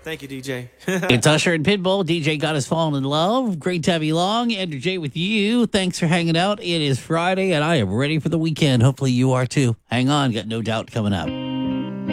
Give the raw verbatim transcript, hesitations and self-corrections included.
Thank you, D J. It's Usher and Pitbull. D J got us falling in love. Great to have you along. Andrew J with you. Thanks for hanging out. It is Friday, and I am ready for the weekend. Hopefully you are too. Hang on. Got No Doubt coming up.